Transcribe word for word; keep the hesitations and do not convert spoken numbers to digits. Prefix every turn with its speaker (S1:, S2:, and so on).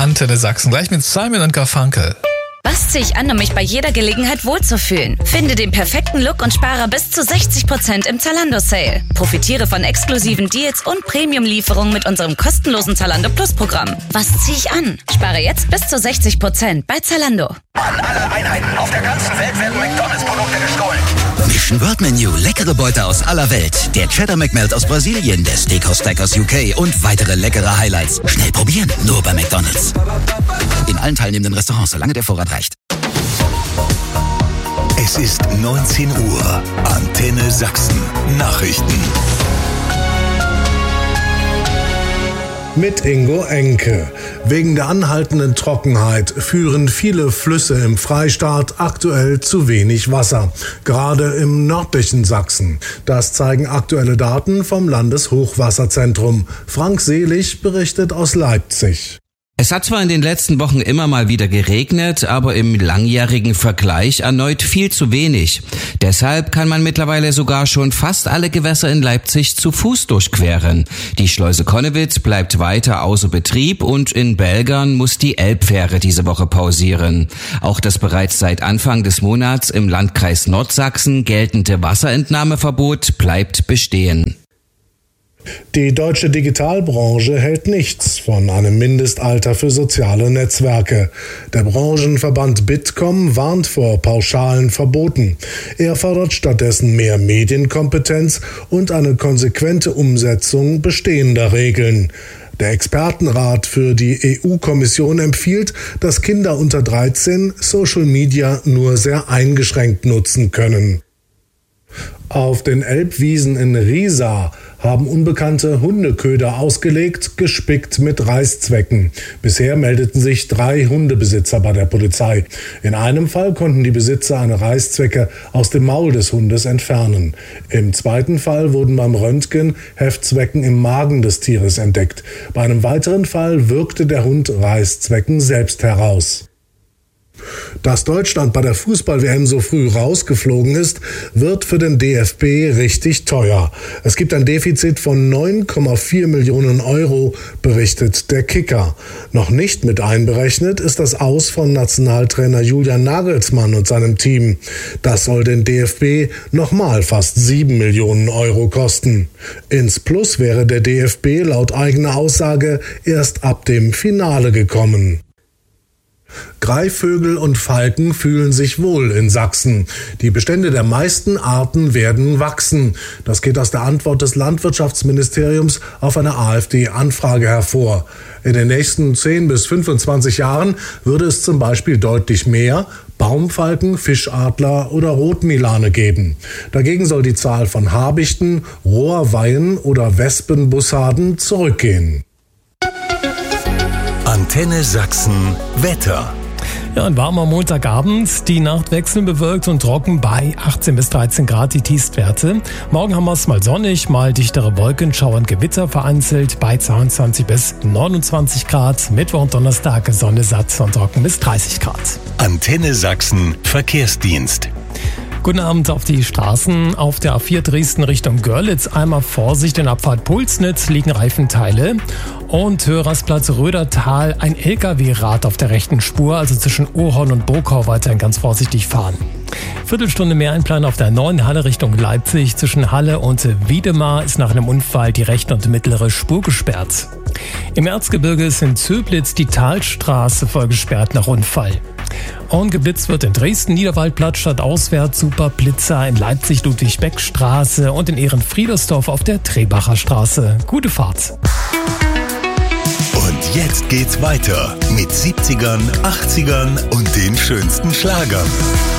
S1: Antenne Sachsen, gleich mit Simon und Garfunkel.
S2: Was ziehe ich an, um mich bei jeder Gelegenheit wohlzufühlen? Finde den perfekten Look und spare bis zu sechzig Prozent im Zalando-Sale. Profitiere von exklusiven Deals und Premium-Lieferungen mit unserem kostenlosen Zalando Plus-Programm. Was ziehe ich an? Spare jetzt bis zu sechzig Prozent bei Zalando.
S3: An alle Einheiten auf der ganzen Welt werden McDonalds-Produkte gestohlen.
S4: Mission World Menu, leckere Beute aus aller Welt. Der Cheddar McMelt aus Brasilien, der Steakhouse Stack aus U K und weitere leckere Highlights. Schnell probieren, nur bei McDonalds. In allen teilnehmenden Restaurants, solange der Vorrat reicht.
S5: Es ist neunzehn Uhr. Antenne Sachsen. Nachrichten.
S6: Mit Ingo Enke. Wegen der anhaltenden Trockenheit führen viele Flüsse im Freistaat aktuell zu wenig Wasser, gerade im nördlichen Sachsen. Das zeigen aktuelle Daten vom Landeshochwasserzentrum. Frank Selig berichtet aus Leipzig.
S7: Es hat zwar in den letzten Wochen immer mal wieder geregnet, aber im langjährigen Vergleich erneut viel zu wenig. Deshalb kann man mittlerweile sogar schon fast alle Gewässer in Leipzig zu Fuß durchqueren. Die Schleuse Connewitz bleibt weiter außer Betrieb und in Belgern muss die Elbfähre diese Woche pausieren. Auch das bereits seit Anfang des Monats im Landkreis Nordsachsen geltende Wasserentnahmeverbot bleibt bestehen.
S6: Die deutsche Digitalbranche hält nichts von einem Mindestalter für soziale Netzwerke. Der Branchenverband Bitkom warnt vor pauschalen Verboten. Er fordert stattdessen mehr Medienkompetenz und eine konsequente Umsetzung bestehender Regeln. Der Expertenrat für die E U-Kommission empfiehlt, dass Kinder unter dreizehn Social Media nur sehr eingeschränkt nutzen können. Auf den Elbwiesen in Riesa haben Unbekannte Hundeköder ausgelegt, gespickt mit Reißzwecken. Bisher meldeten sich drei Hundebesitzer bei der Polizei. In einem Fall konnten die Besitzer eine Reißzwecke aus dem Maul des Hundes entfernen. Im zweiten Fall wurden beim Röntgen Heftzwecken im Magen des Tieres entdeckt. Bei einem weiteren Fall wirkte der Hund Reißzwecken selbst heraus. Dass Deutschland bei der Fußball-W M so früh rausgeflogen ist, wird für den D F B richtig teuer. Es gibt ein Defizit von neun Komma vier Millionen Euro, berichtet der Kicker. Noch nicht mit einberechnet ist das Aus von Nationaltrainer Julian Nagelsmann und seinem Team. Das soll den D F B nochmal fast sieben Millionen Euro kosten. Ins Plus wäre der D F B laut eigener Aussage erst ab dem Finale gekommen. Greifvögel und Falken fühlen sich wohl in Sachsen. Die Bestände der meisten Arten werden wachsen. Das geht aus der Antwort des Landwirtschaftsministeriums auf eine AfD-Anfrage hervor. In den nächsten zehn bis fünfundzwanzig Jahren würde es zum Beispiel deutlich mehr Baumfalken, Fischadler oder Rotmilane geben. Dagegen soll die Zahl von Habichten, Rohrweihen oder Wespenbussarden zurückgehen.
S5: Antenne Sachsen Wetter.
S8: Ja, ein warmer Montagabend. Die Nacht wechselnd bewölkt und trocken bei achtzehn bis dreizehn Grad die Tiefstwerte. Morgen haben wir es mal sonnig, mal dichtere Wolkenschauer und Gewitter vereinzelt bei zweiundzwanzig bis neunundzwanzig Grad. Mittwoch und Donnerstag Sonne satt und trocken bis dreißig Grad.
S5: Antenne Sachsen Verkehrsdienst.
S8: Guten Abend auf die Straßen. Auf der A vier Dresden Richtung Görlitz einmal Vorsicht, in Abfahrt Pulsnitz liegen Reifenteile. Und Hörersplatz Rödertal, ein L K W-Rad auf der rechten Spur, also zwischen Urhorn und Burgau weiterhin ganz vorsichtig fahren. Viertelstunde mehr einplanen auf der neuen Halle Richtung Leipzig. Zwischen Halle und Wiedemar ist nach einem Unfall die rechte und mittlere Spur gesperrt. Im Erzgebirge ist in Zöblitz die Talstraße voll gesperrt nach Unfall. Und geblitzt wird in Dresden, Niederwaldplatz stadtauswärts, Superblitzer in Leipzig, Ludwig-Beck-Straße und in Ehrenfriedersdorf auf der Trebacher Straße. Gute Fahrt.
S5: Und jetzt geht's weiter mit siebzigern, achtzigern und den schönsten Schlagern.